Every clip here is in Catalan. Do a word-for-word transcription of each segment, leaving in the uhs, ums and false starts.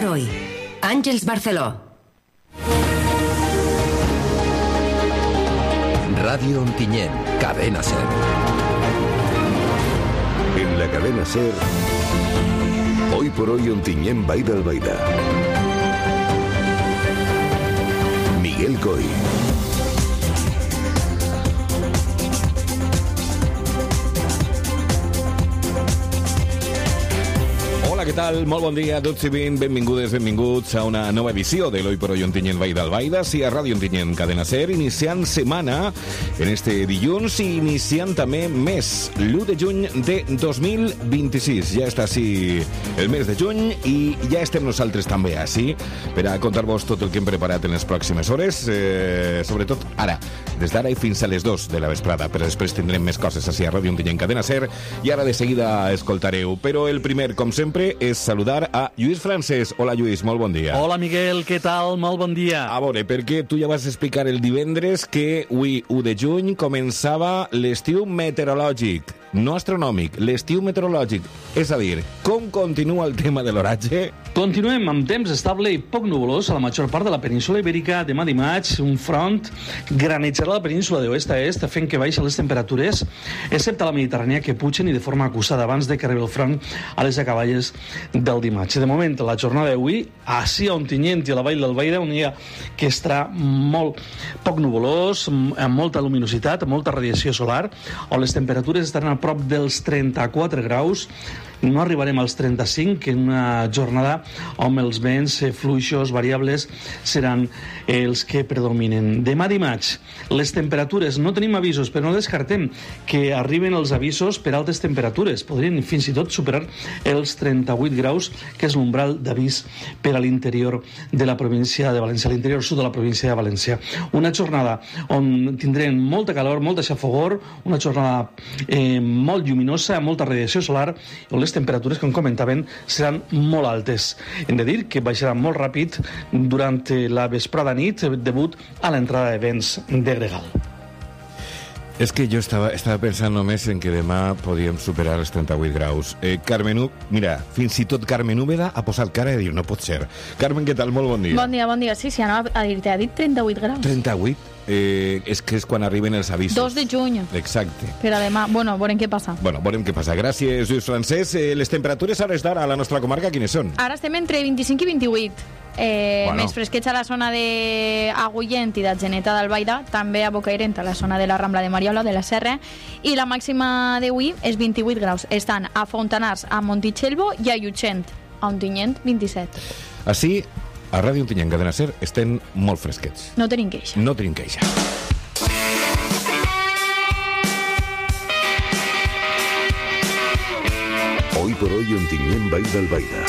hoy. Àngels Barceló. Radio Ontinyent, Cadena Ser. En la Cadena Ser, hoy por hoy Ontinyent Baida Albaida. Miguel Coy. Hola, què tal? Molt bon dia, tots i vint, benvingudes, benvinguts a una nova edició de l'Hoy por Hoy Ontinyent Baida Albaida, sí, a Ràdio Ontinyent Cadena Ser, iniciant setmana en este dilluns i iniciant també mes, l'u de juny de dos mil vint-i-sis. Ja està així el mes de juny i ja estem nosaltres també així per a contar-vos tot el que hem preparat en les pròximes hores, eh, sobretot ara, des d'ara i fins a les dos de la vesprada, però després tindrem més coses així a Ràdio Ontinyent Cadena Ser i ara de seguida escoltareu. Però el primer, com sempre, és saludar a Lluís Francés. Hola, Lluís, molt bon dia. Hola, Miguel, què tal? Molt bon dia. A veure, perquè tu ja vas explicar el divendres que avui, u de juny, començava l'estiu meteorològic, no astronòmic, l'estiu meteorològic. És a dir, com continua el tema de l'oratge? Continuem amb temps estable i poc nuvolós a la major part de la península ibèrica. Demà dimarts, un front granejarà la península d'oest a est, fent que baixen les temperatures, excepte a la Mediterrània, que pugen i de forma acusada abans de que arribi el front a les acaballes del dimarts. De moment, la jornada d'avui, així a Ontinyent i a la Vall d'Albaida, un dia que estarà molt poc nuvolós, amb molta luminositat, amb molta radiació solar, on les temperatures estaran a prop dels trenta-quatre graus, no arribarem als trenta-cinc, en una jornada on els vents fluixos, variables, seran els que predominen. Demà dimarts, les temperatures, no tenim avisos, però no descartem que arriben els avisos per altes temperatures. Podrien fins i tot superar els trenta-vuit graus, que és l'umbral d'avís per a l'interior de la província de València, l'interior sud de la província de València. Una jornada on tindrem molta calor, molta xafogor, una jornada eh, molt lluminosa, amb molta radiació solar, on les temperatures, com comentaven, seran molt altes. Hem de dir que baixaran molt ràpid durant la vesprada nit, degut a l'entrada de vents de gregal. És que jo estava, estava pensant només en que demà podíem superar els trenta-vuit graus. Eh, Carmen, mira, fins i tot Carmen Úbeda ha posat cara i diu, no pot ser. Carmen, què tal? Molt bon dia. Bon dia, bon dia. Sí, sí, anava a dir-te, ha dit trenta-vuit graus. trenta-vuit? Eh, és que és quan arriben els avisos. dos de juny. Exacte. Per a demà, bueno, veurem què passa. Bueno, veurem què passa. Gràcies, Lluís Francesc. Eh, les temperatures ara d'ara a la nostra comarca, quines són? Ara estem entre vint-i-cinc i vint-i-vuit. Eh, bueno. Més fresquets a la zona d'Agullent i d'Atzeneta d'Albaida, també a Bocairent, a la zona de la Rambla de Mariola, de la Serra, i la màxima d'avui és vint-i-vuit graus. Estan a Fontanars, a Montitxelvo i a Llutxent, a Ontinyent, vint-i-set. Així, a Ràdio Ontinyent Cadena Ser estem molt fresquets. No tenim queixa. No tenim queixa. Hoy por hoy Ontinyent Baida Albaida.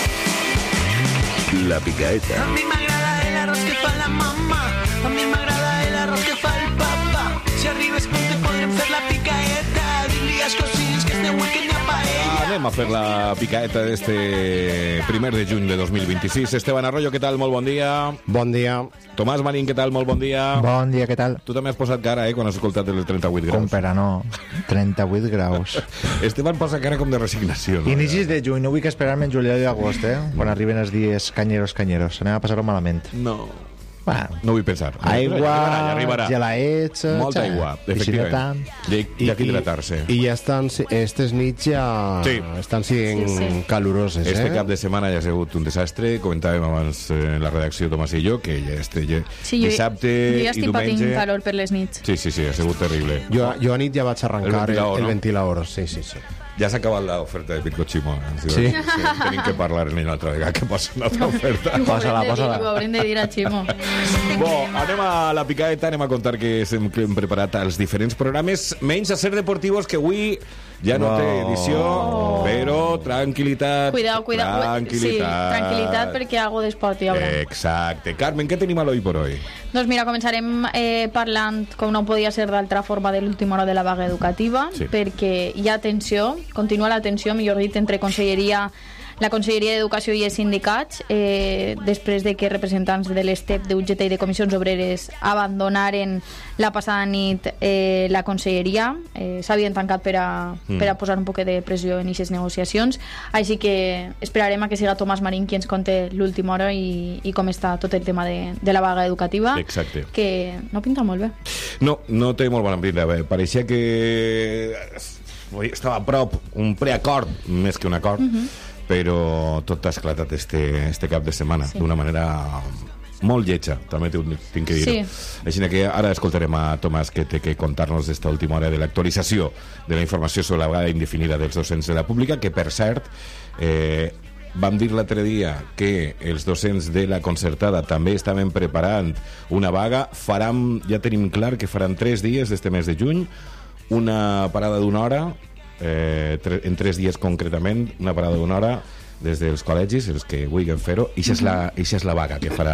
La Picaeta. A mi m'agrada el arroz que fa la mamà, a mi m'agrada el arroz que fa el papà. Si arribes com te podrem fer la picaeta, dir-li als cosins que este weekend hi ha paella. Anem a fer la picaeta d'este primer de juny de dos mil vint-i-sis. Esteban Arroyo, què tal? Molt bon dia. Bon dia. Tomàs Marín, què tal? Molt bon dia. Bon dia, què tal? Tu també has posat cara, eh, quan has escoltat els trenta-vuit graus. Com per a no. trenta-vuit graus. Esteban posa cara com de resignació. No? Inicis de juny, no vull que esperar-me en juliol i agost, eh? Quan arriben els dies canyeros, canyeros. Anem a passar-ho malament. No. Bueno, no vull pensar. Aigua, ja arribarà, ja arribarà. gelaets... Molta aigua, efectivament. Hi ha que hidratar-se. I ja estan, aquestes nits ja sí. estan sent sí, sí. caloroses, este eh? cap de setmana ja ha sigut un desastre. Comentàvem abans en la redacció Tomàs i jo que ja este ja, sí, dissabte jo, jo ja i diumenge... patint calor per les nits. Sí, sí, sí, ha sigut terrible. Jo, jo a nit ja vaig arrencar el ventilador, el, el no? ventilador. Sí, sí, sí. Ja s'ha acabat l'oferta de Bitcochimo. Sí? sí. Tenim que parlar en una altra vegada que posa una altra oferta. Posa-la, posa-la. Ho haurem de dir a Ximo. Bo, anem a la picaeta, anem a contar que hem, que hem preparat els diferents programes, menys a ser deportivos, que avui ja no, no té edició, oh. però tranquil·litat. Cuidao, cuidao. Tranquil·litat. Sí, tranquil·litat perquè algo d'esport hi haurà. Exacte. Carmen, què tenim a l'Hoy por Hoy? Doncs mira, començarem eh, parlant, com no podia ser d'altra forma, de l'última hora de la vaga educativa, sí. perquè hi ha tensió, continua la tensió, millor dit, entre Conselleria la Conselleria d'Educació i els sindicats, eh, després de que representants de l'ESTEP, d'U G T i de Comissions Obreres abandonaren la passada nit eh, la Conselleria, eh, s'havien tancat per a, mm. per a posar un poc de pressió en aquestes negociacions, així que esperarem a que siga Tomàs Marín qui ens conte l'última hora i, i com està tot el tema de, de la vaga educativa. Exacte. Que no pinta molt bé. No, no té molt bona pinta. Bé, pareixia que estava a prop un preacord, més que un acord, uh-huh. però tot ha esclatat este, este cap de setmana, sí. d'una manera molt lletja, també tinc que dir-ho. Sí. Així que ara escoltarem a Tomàs, que té que contar-nos d'esta última hora de l'actualització de la informació sobre la vaga indefinida dels docents de la pública, que, per cert, eh, vam dir l'altre dia que els docents de la concertada també estaven preparant una vaga. Faran, ja tenim clar que faran tres dies d'este mes de juny, una parada d'una hora, eh, tre- en tres dies concretament, una parada d'una hora des dels col·legis, els que vulguin fer-ho, i això és, la, és la vaga que farà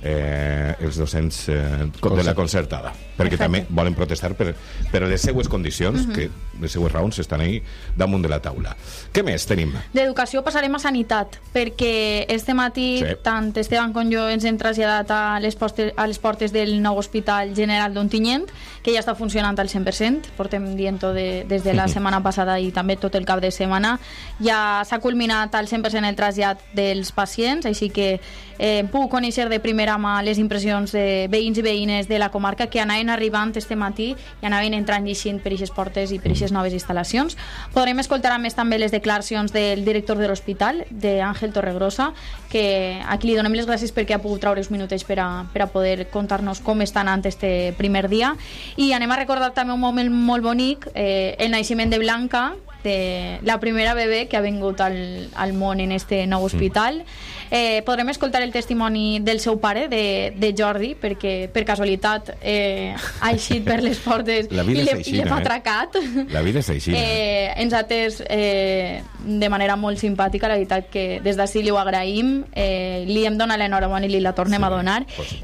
eh, els docents eh, de la concertada, perquè Perfecte. També volen protestar per, per les seues condicions, uh-huh. que les seues raons estan ahí damunt de la taula. Què més tenim? D'educació passarem a sanitat, perquè este matí sí. tant Esteban com jo ens hem traslladat a les, postes, a les portes del nou Hospital General d'Ontinyent, que ja està funcionant al cent per cent, portem dient-ho de, des de la setmana passada i també tot el cap de setmana. Ja s'ha culminat al cent per cent el trasllat dels pacients, així que eh, puc conèixer de primera mà les impressions de veïns i veïnes de la comarca que anaven arribant este matí i anaven entrant i eixint per aquestes portes i per aquestes noves instal·lacions. Podrem escoltar a més també les declaracions del director de l'hospital, d'Àngel Torregrosa, que aquí li donem les gràcies perquè ha pogut treure uns minutets per a, per a poder contar-nos com està anant este primer dia. I anem a recordar també un moment molt bonic, eh, el naixement de Blanca, de la primera bebè que ha vingut al, al món en este nou hospital. Eh, podrem escoltar el testimoni del seu pare, de, de Jordi, perquè per casualitat eh, ha eixit per les portes i l'hem atracat. Eh? La vida és així. Eh, ens ha atès eh, de manera molt simpàtica, la veritat que des d'ací li ho agraïm, eh, li hem donat l'enhorabona i li la tornem sí, a donar.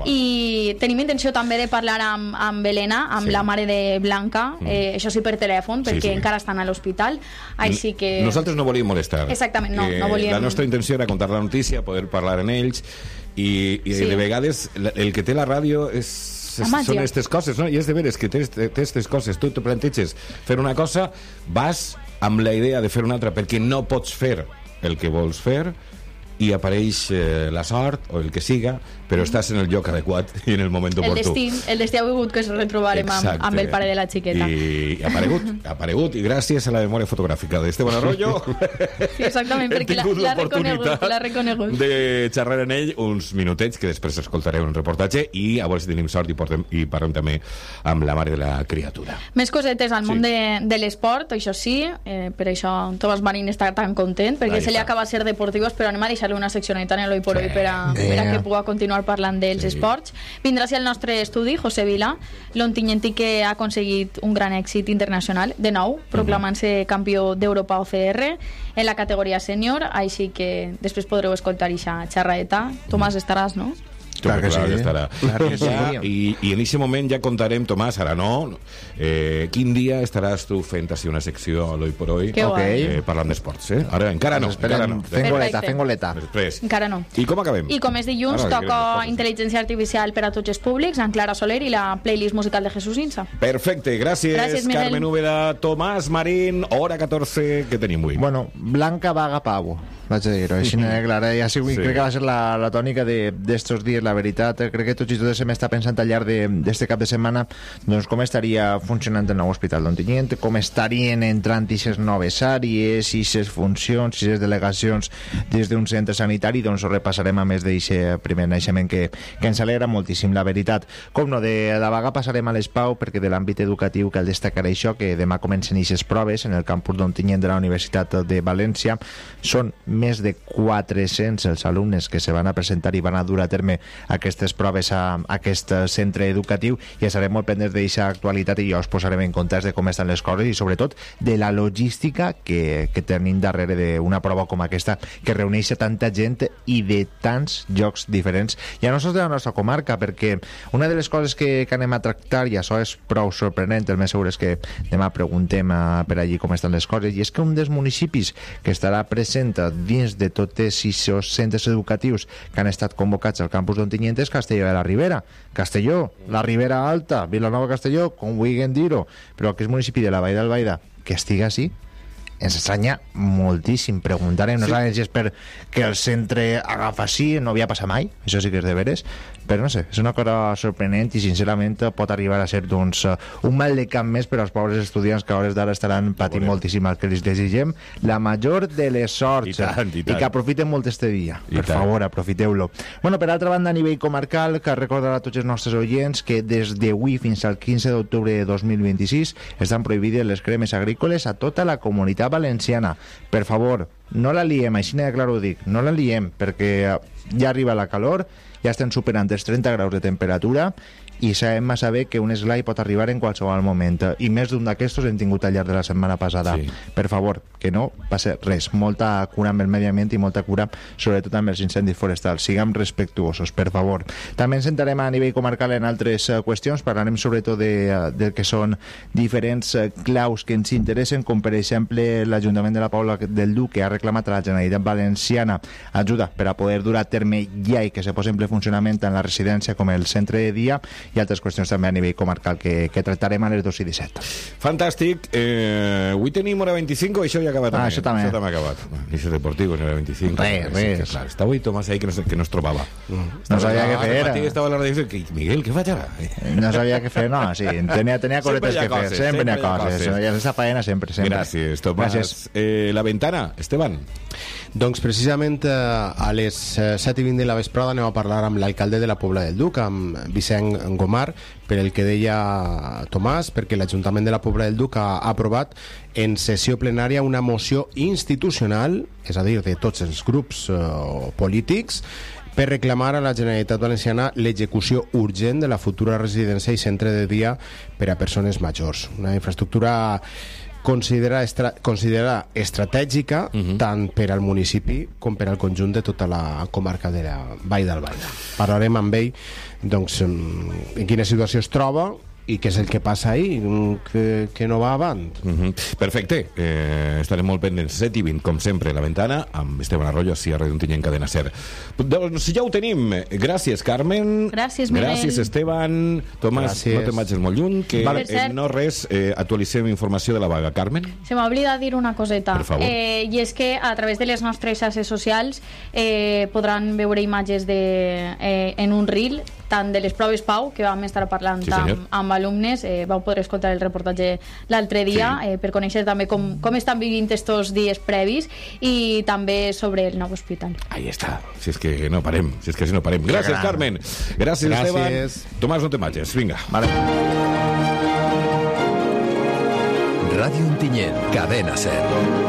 I tenim intenció també de parlar amb, amb Helena, amb sí. la mare de Blanca, eh, això sí per telèfon, perquè sí, sí. encara estan a l'hospital. Així que... Nosaltres no volíem molestar. Exactament, no, eh, no volíem... La nostra intenció era contar la notícia, poder parlar en ells, i, i sí. de vegades el que té la ràdio és, és, són aquestes coses, no? I és de veres que té aquestes coses. Tu te planteges fer una cosa, vas amb la idea de fer una altra, perquè no pots fer el que vols fer, i apareix eh, la sort o el que siga, però estàs en el lloc adequat i en el moment oportú. El destí, el destí ha volgut que ens retrobarem amb, amb el pare de la xiqueta. I ha aparegut, ha aparegut, i gràcies a la memòria fotogràfica d'Esteban Arroyo sí, exactament, perquè l'ha reconegut, l'ha reconegut. De xerrar en ell uns minutets que després escoltarem un reportatge i a veure si tenim sort i, portem, i parlem també amb la mare de la criatura. Més cosetes al món sí. de, de l'esport, això sí, eh, per això Tomàs Marín està tan content, perquè Ahí se li acaba ser deportivos, però anem a deixar una seccioneta en l'Hoy por Hoy sí. per, a, per a que pugui continuar parlant dels sí. esports. Vindrà si el nostre estudi, José Vila, l'ontinyentí que ha aconseguit un gran èxit internacional, de nou, proclamant-se campió d'Europa O C R en la categoria sènior, així que després podreu escoltar ixa xerraeta. Tomàs, estaràs, no? Clar que, clar que sí, estarà. Clar que sí. Ja, i, I en aquest moment ja contarem, Tomàs, ara no, eh, quin dia estaràs tu fent així una secció a l'Hoy por Hoy eh, parlant d'esports, eh? Ara encara no, encara no. Fent goleta, fent goleta. Després. Encara no. I com acabem? I com és dilluns, ara, toca intel·ligència artificial per a tots els públics, amb Clara Soler i la playlist musical de Jesús Insa. Perfecte, gràcies, gràcies Carmen Úbeda, Tomàs Marín, hora catorze, que tenim avui? Bueno, Blanca vaga pavo, vaig a dir-ho, així no, Clara, ja sí, sí. crec que va ser la, la tònica d'estos dies, la veritat, crec que tots i totes hem estat pensant al llarg d'este cap de setmana doncs com estaria funcionant el nou hospital d'Ontinyent, com estarien entrant aquestes noves àrees, aquestes funcions, aquestes delegacions des d'un centre sanitari, doncs ho repassarem a més d'aquest primer naixement que, que ens alegra moltíssim, la veritat. Com no, de la vaga passarem a l'Espau, perquè de l'àmbit educatiu cal destacar això, que demà comencen aquestes proves en el campus d'Ontinyent de la Universitat de València. Són més de quatre-cents els alumnes que se van a presentar i van a dur a terme aquestes proves a, a aquest centre educatiu, i estarem molt pendents d'aquesta actualitat i ja us posarem en compte de com estan les coses i sobretot de la logística que, que tenim darrere d'una prova com aquesta, que reuneix tanta gent i de tants llocs diferents, i a nosaltres de la nostra comarca, perquè una de les coses que, que anem a tractar, i això és prou sorprenent, el més segur és que demà preguntem a, per allí com estan les coses, i és que un dels municipis que estarà present dins de tots els centres educatius que han estat convocats al campus d'Ontinyent és Castelló de la Ribera. Castelló, la Ribera Alta, Vilanova Castelló, com vulguin dir-ho, però aquest municipi de la Vall d'Albaida que estigui així, ens estranya moltíssim. Preguntarem, no sí. sabem si és perquè el centre agafa així, no havia passat mai, això sí que és de veres, però no sé, és una cosa sorprenent i sincerament pot arribar a ser doncs, un mal de cap més per als pobres estudiants que a hores d'ara estaran patint no, moltíssim. El que els desitgem la major de les sorts i, tant, i, tant. i que aprofiten molt este dia, I per tant. favor, aprofiteu-lo. Bueno, per altra banda, a nivell comarcal, que recordar a tots els nostres oients que des d'avui fins al quinze d'octubre de dos mil vint-i-sis estan prohibides les cremes agrícoles a tota la comunitat valenciana. Per favor, no la liem, així de clar ho dic, no la liem, perquè ja arriba la calor, ja estem superant els trenta graus de temperatura i sabem massa bé que un esglai pot arribar en qualsevol moment, i més d'un d'aquestos hem tingut al llarg de la setmana passada. Sí. Per favor, que no passi res, molta cura amb el medi ambient i molta cura sobretot amb els incendis forestals, siguem respectuosos, per favor. També ens sentarem a nivell comarcal en altres uh, qüestions, parlarem sobretot de, uh, del que són diferents uh, claus que ens interessen, com per exemple l'Ajuntament de la Pobla del Duc, que ha reclamat a la Generalitat Valenciana ajuda per a poder dur a terme ja i que se posi en ple funcionament tant la residència com el centre de dia, i altres qüestions també a nivell comarcal que, que tractarem a les dos i disset. Fantàstic. Eh, avui tenim hora vint-i-cinc, això ja ha acabat. Ah, això també. Això també ha acabat. Inici deportiu, hora vint-i-cinc. Res, res. Sí, clar, està avui Tomàs ahí que no, que no es trobava. Mm. No sabia què fer. Era. Estava a la ràdio i Miguel, què faig ara? No sabia què fer, no, sí. Tenia, tenia cosetes que fer. Sempre, sempre hi ha coses. coses. Ja s'està faena sempre, sempre. Gràcies, Tomàs. Gràcies. Eh, la ventana, Esteban. Doncs precisament eh, a les eh, set i vint de la vesprada anem a parlar amb l'alcalde de la Pobla del Duc, amb Vicent Gomar, per el que deia Tomàs, perquè l'Ajuntament de la Pobla del Duc ha aprovat en sessió plenària una moció institucional, és a dir, de tots els grups eh, polítics, per reclamar a la Generalitat Valenciana l'execució urgent de la futura residència i centre de dia per a persones majors. Una infraestructura considera estra considera estratègica uh -huh. tant per al municipi com per al conjunt de tota la comarca de la Vall d'Albaida. Parlarem amb ell doncs, en quina situació es troba i què és el que passa ahir, que, que no va avant. Uh -huh. Perfecte, eh, estarem molt pendents set i vint, com sempre, la ventana, amb Esteban Arroyo, així a Ràdio Ontinyent, Cadena Ser. Doncs ja ho tenim. Gràcies, Carmen. Gràcies, Miguel. Gràcies, Esteban. Tomàs, Gràcies. no te'n vagis molt lluny, que vale. eh, no res, eh, actualitzem informació de la vaga. Carmen? Se m'ha oblidat dir una coseta. Per favor. Eh, I és que a través de les nostres xarxes socials eh, podran veure imatges de, eh, en un reel, tant de les proves Pau, que vam estar parlant sí, amb, amb alumnes, eh, vau poder escoltar el reportatge l'altre dia, sí. eh, per conèixer també com, com estan vivint estos dies previs, i també sobre el nou hospital. Ahí està, si és que no parem, si és que si no parem. Gràcies, Carmen. Gràcies, Gràcies. Esteban. Tomàs, no te matxes, vinga. Vale. Ràdio Ontinyent, Cadena Ser.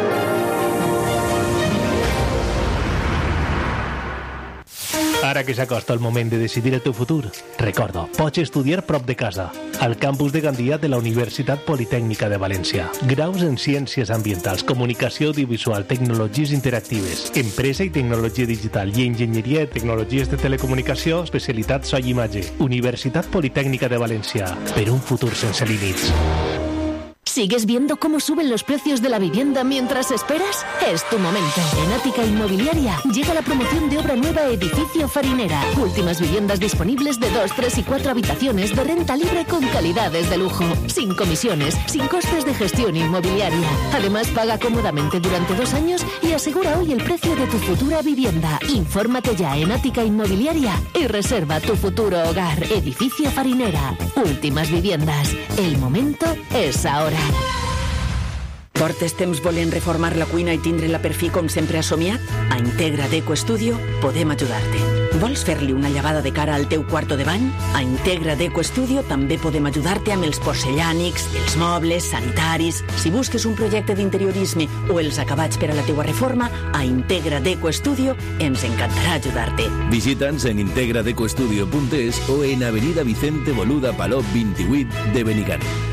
Ara que s'acosta el moment de decidir el teu futur, recorda, pots estudiar prop de casa, al campus de Gandia de la Universitat Politècnica de València. Graus en Ciències Ambientals, Comunicació Audiovisual, Tecnologies Interactives, Empresa i Tecnologia Digital i Enginyeria i Tecnologies de Telecomunicació, especialitat so i imatge. Universitat Politècnica de València, per un futur sense límits. ¿Sigues viendo cómo suben los precios de la vivienda mientras esperas? Es tu momento. En Ática Inmobiliaria llega la promoción de obra nueva Edificio Farinera. Últimas viviendas disponibles de dos, tres y cuatro habitaciones de renta libre con calidades de lujo. Sin comisiones, sin costes de gestión inmobiliaria. Además, paga cómodamente durante dos años y asegura hoy el precio de tu futura vivienda. Infórmate ya en Ática Inmobiliaria y reserva tu futuro hogar. Edificio Farinera. Últimas viviendas. El momento es ahora. Portes temps volent reformar la cuina i tindre-la per fi com sempre has somiat? A Integra Deco Studio podem ajudar-te. Vols fer-li una llevada de cara al teu quarto de bany? A Integra Deco Studio també podem ajudar-te amb els porcellànics, els mobles, sanitaris. Si busques un projecte d'interiorisme o els acabats per a la teua reforma, a Integra Deco Studio ens encantarà ajudar-te. Visita'ns en integra deco studio punt es o en Avenida Vicente Boluda Palop vint-i-vuit de Benigànim.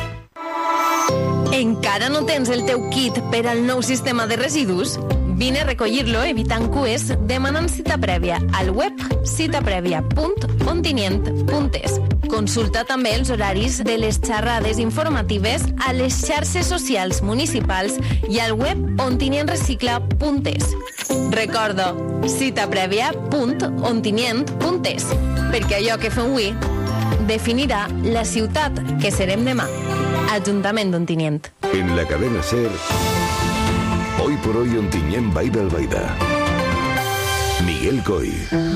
Encara no tens el teu kit per al nou sistema de residus? Vine a recollir-lo evitant cues demanant cita prèvia al web cita prèvia punt ontinyent punt es. Consulta també els horaris de les xerrades informatives a les xarxes socials municipals i al web ontinyentrecicla punt es. Recorda, cita prèvia punt ontinyent punt es, perquè allò que fem avui definirà la ciutat que serem demà. Ajuntament d'Ontinyent. En la cadena SER, hoy por hoy Ontinyent Baida Albaida. Miguel Coy.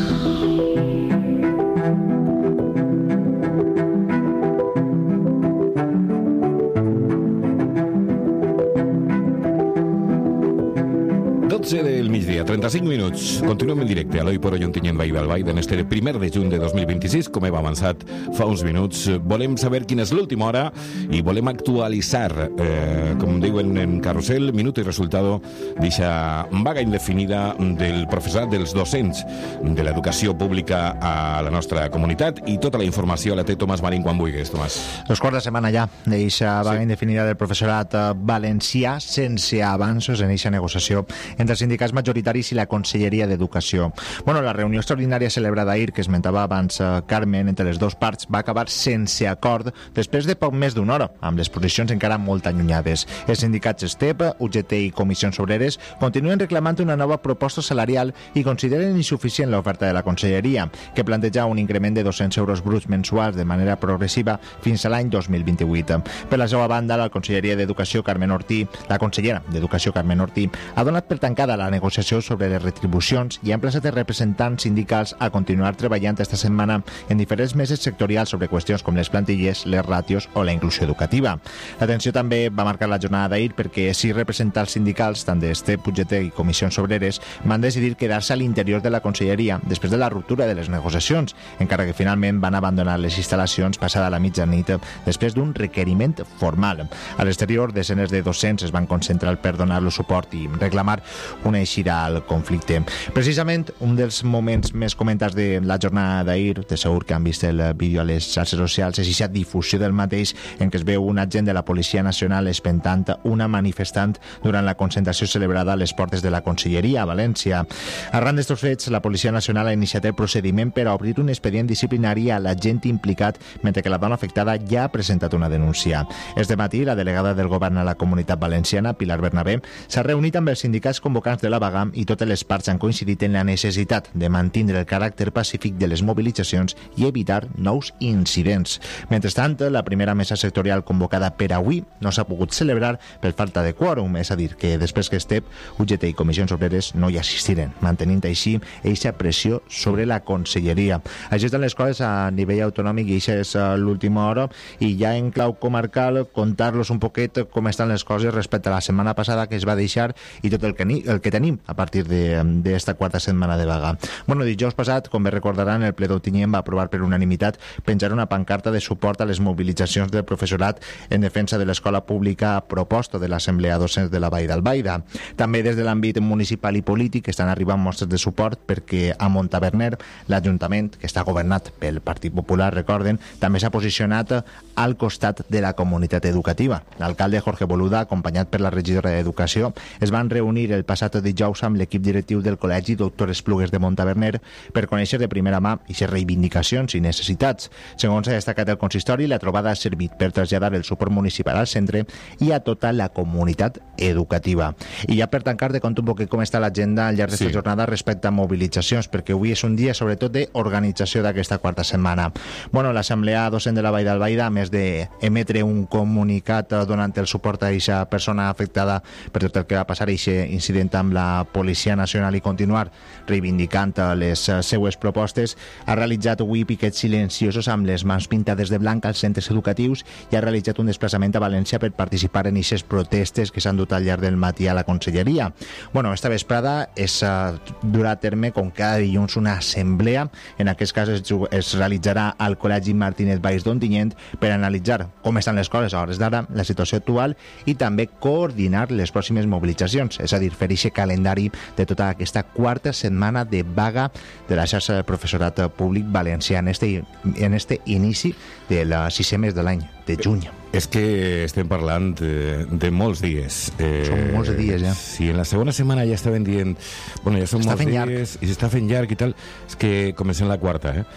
dotze del migdia, trenta-cinc minuts. Continuem en directe a l'Hoy por Hoy Ontinyent Baida Albaida en este primer de juny de dos mil vint-i-sis. Com hem avançat fa uns minuts, volem saber quina és l'última hora i volem actualitzar, eh, com diuen en Carrusel, minut i resultado d'eixa vaga indefinida del professorat dels docents de l'educació pública a la nostra comunitat, i tota la informació la té Tomàs Marín quan vulguis, Tomàs. Dos quarts de setmana ja d'eixa vaga sí. indefinida del professorat valencià, sense avanços en eixa negociació entre els sindicats majoritaris i la Conselleria d'Educació. Bueno, la reunió extraordinària celebrada ahir, que esmentava abans eh, Carmen, entre les dues parts, va acabar sense acord després de poc més d'una hora, amb les posicions encara molt allunyades. Els sindicats STEP, U G T i Comissions Obreres continuen reclamant una nova proposta salarial i consideren insuficient l'oferta de la Conselleria, que planteja un increment de dos-cents euros bruts mensuals de manera progressiva fins a l'any dos mil vint-i-vuit. Per la seva banda, la Conselleria d'Educació, Carmen Ortí, la consellera d'Educació, Carmen Ortí, ha donat per tancada la negociació sobre les retribucions i ha emplaçat els representants sindicals a continuar treballant esta setmana en diferents meses sectorials sobre qüestions com les plantilles, les ràtios o la inclusió educativa. L'atenció també va marcar la jornada d'ahir perquè sis representants sindicals, tant d'ESTEP, U G T i Comissions Obreres, van decidir quedar-se a l'interior de la Conselleria després de la ruptura de les negociacions, encara que finalment van abandonar les instal·lacions passada la mitjanit després d'un requeriment formal. A l'exterior, desenes de docents es van concentrar per donar-lo suport i reclamar una eixida al conflicte. Precisament, un dels moments més comentats de la jornada d'ahir, de segur que han vist el vídeo a les xarxes socials, és aquesta difusió del mateix en què es veu un agent de la Policia Nacional espentant una manifestant durant la concentració celebrada a les portes de la Conselleria a València. Arran d'estos fets, la Policia Nacional ha iniciat el procediment per a obrir un expedient disciplinari a l'agent implicat, mentre que la dona afectada ja ha presentat una denúncia. Este matí, la delegada del govern a la Comunitat Valenciana, Pilar Bernabé, s'ha reunit amb els sindicats convocants de la vaga i totes les parts han coincidit en la necessitat de mantenir el caràcter pacífic de les mobilitzacions i evitar nous incidents. Mentrestant, la primera mesa sectorial convocada per avui no s'ha pogut celebrar per falta de quòrum, és a dir, que després que STEP, U G T i Comissions Obreres no hi assistiren, mantenint així eixa pressió sobre la Conselleria. Així estan les coses a nivell autonòmic i eixa és l'última hora, i ja en clau comarcal contar-los un poquet com estan les coses respecte a la setmana passada que es va deixar i tot el que, ni, el que tenim a partir d'esta quarta setmana de vaga. Bueno, dijous passat, com bé recordaran, el ple d'Ontinyent va aprovar per unanimitat penjar una pancarta de suport a les mobilitzacions del professorat en defensa de l'escola pública a proposta de l'Assemblea Docents de la Vall d'Albaida. També des de l'àmbit municipal i polític estan arribant mostres de suport perquè a Montaverner, l'Ajuntament, que està governat pel Partit Popular, recorden, també s'ha posicionat al costat de la comunitat educativa. L'alcalde Jorge Boluda, acompanyat per la regidora d'Educació, es van reunir el passat dijous amb l'equip directiu del Col·legi Doctor Esplugues de Montaverner per conèixer de primera mà aquestes reivindicacions i necessitats. Segons ha destacat el consistori, la trobada ha servit per traslladar el suport municipal al centre i a tota la comunitat educativa. I ja per tancar, de compte un poquet com està l'agenda al llarg d'aquesta sí. jornada respecte a mobilitzacions, perquè avui és un dia sobretot d'organització d'aquesta quarta setmana. Bueno, l'Assemblea Docent de la Vall d'Albaida, a més d'emetre un comunicat donant el suport a aquesta persona afectada per tot el que va passar i aquest incident amb la Policia Nacional i continuar reivindicant les seues propostes, ha realitzat avui piquets silenciosos amb les mans pintades de blanc als centres educatius i ha realitzat un desplaçament a València per participar en aquestes protestes que s'han dut al llarg del matí a la Conselleria. Bueno, esta vesprada es uh, durà a terme com cada dilluns una assemblea, en aquest cas es, es realitzarà al Col·legi Martínez Valls d'Ontinyent per analitzar com estan les coses a hores d'ara, la situació actual i també coordinar les pròximes mobilitzacions, és a dir, fer aquest calendari de tota aquesta quarta setmana de vaga de la xarxa de professorat públic valencià en este, en este inici del sisè mes de l'any, de juny. És que estem parlant de, de molts dies. Eh, són molts dies, ja. Si en la segona setmana ja estaven dient bueno, ja són molts dies llarg. I s'està fent llarg i tal, és que comencem la quarta, eh?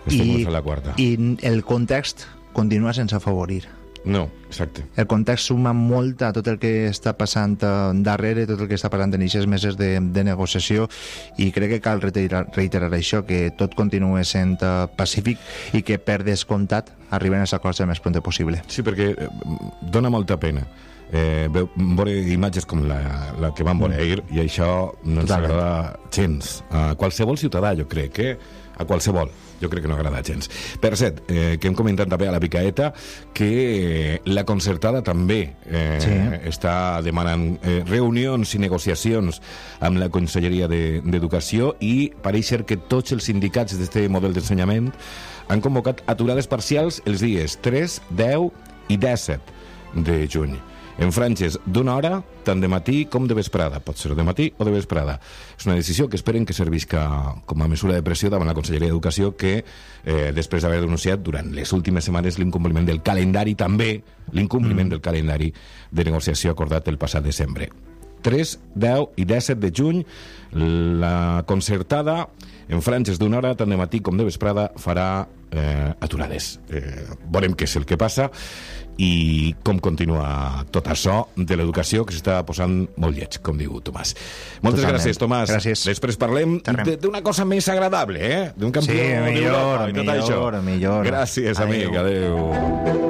Estem a la quarta. I el context continua sense afavorir. No, exacte. El context suma molt a tot el que està passant darrere, tot el que està passant en aquests mesos de, de negociació, i crec que cal reiterar, reiterar això, que tot continua sent pacífic i que per descomptat arriben als acords el més pront possible. Sí, perquè dona molta pena eh, veure imatges com la, la que vam veure mm. ahir, i això no ens Totalment. agrada gens. A qualsevol ciutadà, jo crec, que a qualsevol. Jo crec que no agrada gens. Per cert, eh, que hem comentat també a la Picaeta que la Concertada també eh, sí. està demanant eh, reunions i negociacions amb la Conselleria d'Educació, i pareix ser que tots els sindicats d'aquest model d'ensenyament han convocat aturades parcials els dies tres, deu i disset de juny, en franges d'una hora, tant de matí com de vesprada. Pot ser de matí o de vesprada. És una decisió que esperen que servisca com a mesura de pressió davant la Conselleria d'Educació, que eh, després d'haver denunciat durant les últimes setmanes l'incompliment del calendari, també l'incompliment mm. del calendari de negociació acordat el passat desembre. tres, deu i disset de juny, la Concertada, en franges d'una hora, tant de matí com de vesprada, farà eh, aturades. Eh, veurem què és el que passa i com continua tot això de l'educació, que s'està posant molt lleig, com diu Tomàs. Moltes Totalment. gràcies, Tomàs. Gràcies. Després parlem d'una cosa més agradable, eh? D'un campió sí, millor, d'Europa i tot millor, això. millor. Gràcies, amic. Adéu. Adéu.